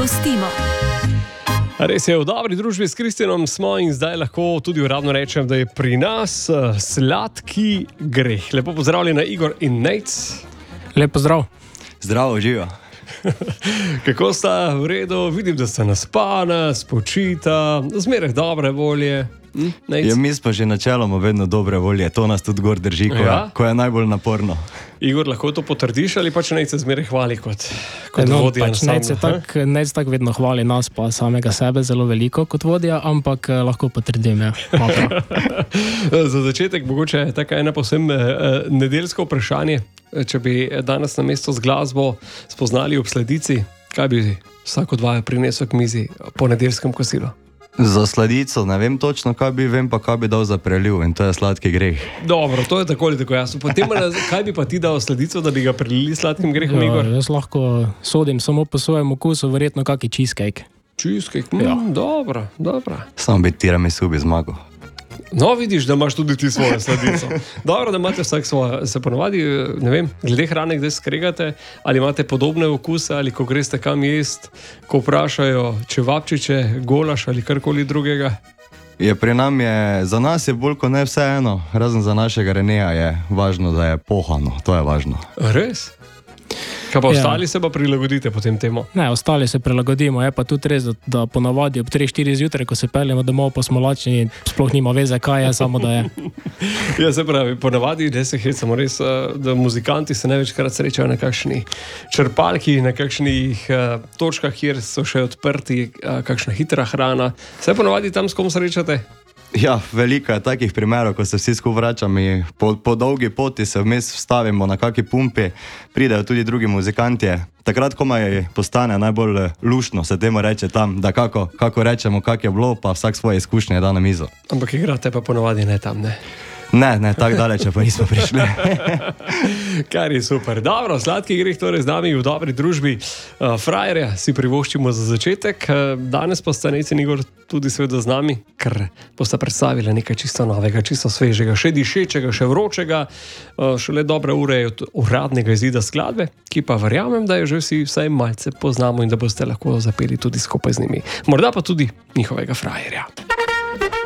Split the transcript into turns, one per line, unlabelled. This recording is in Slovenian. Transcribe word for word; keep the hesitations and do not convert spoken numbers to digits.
gostimo.
Res je, v dobri družbi s Kristjanom smo in zdaj lahko tudi uradno rečem, da je pri nas sladki greh. Lepo pozdravljena Igor in Nejc.
Lep pozdrav.
Zdravo, živo.
Kako sta v redu? Vidim, da sta naspana, spočita, zmeraj dobre volje. Hm?
Ja, mi smo že načeloma vedno dobre volje, to nas tudi gor drži, ko, ja? je, ko je najbolj naporno.
Igor, lahko to potrdiš ali pač Nejc se zmeraj hvali kot, kot
no,
vodja?
Pač Nejc tak, tak vedno hvali nas pa samega sebe zelo veliko kot vodja, ampak lahko potrdim, ja.
Za začetek mogoče taka ena povsem nedeljsko vprašanje. Če bi danes na mesto z glasbo spoznali ob sladici, kaj bi vsak od vaju prinesel k mizi po nedeljskem kosilu?
Za sladico ne vem točno, kaj bi, vem pa, kaj bi dal za preliv, in to je sladki greh.
Dobro, to je tako ali tako jasno. Potem, kaj bi pa ti dal sladico, da bi ga prelili sladkim grehom, Igor?
Ja, jaz lahko sodim samo po svojem okusu, verjetno kaki cheesecake.
Cheesecake? Mm, ja. Dobro, dobro.
Samo bi tiramisu bi zmagal.
No, vidiš, da imaš tudi ti svojo sladico. Dobro, da imate vsak svojo. Se ponovadi, ne vem, glede hrane, kdaj skregate, ali imate podobne okuse, ali ko greste kam jest, ko vprašajo čevapčiče, golaš ali karkoli drugega?
Je pri nam je, za nas je bolj kot ne vseeno, razen za našega Reneja je važno, da je pohano, to je važno.
Res? Kaj pa ostali ja. se pa prilagodite potem temu?
Ne, ostali se prilagodimo, je pa tudi res, da, da ponavadi ob tri štiri zjutraj, ko se peljemo domov, pa smo lačni, sploh nima veze, kaj je, samo da je.
Ja, se pravi, ponavadi, da se hecamo res, da muzikanti se največkrat srečajo na kakšni črpalki, na kakšnih uh, točkah, kjer so še odprti, uh, kakšna hitra hrana. Se ponavadi tam s kom srečate?
Ja, veliko je takih primerov, ko se vsi skupaj vračamo in po, po dolgi poti se vmes vstavimo na kaki pumpi, pridejo tudi drugi muzikanti. Takrat, ko maj postane najbolj luštno, se temu reče tam, da kako, kako rečemo, kak je bilo, pa vsak svoje izkušnje da na mizo.
Ampak igrate pa ponavadi ne tam, ne?
Ne, ne, tako daleče pa nismo prišli.
Kar je super. Dobro, sladki greh torej z nami v dobri družbi. Uh, frajerja si privoščimo za začetek. Uh, danes pa sta Nejc in Igor tudi seveda z nami, ker bosta predstavila nekaj čisto novega, čisto svežega, še dišečega, še vročega. Uh, šele dobre ure od uradnega izida skladbe, ki pa verjamem, da jo že vsi vsaj malce poznamo in da boste lahko zapeli tudi skupaj z njimi. Morda pa tudi njihovega frajerja.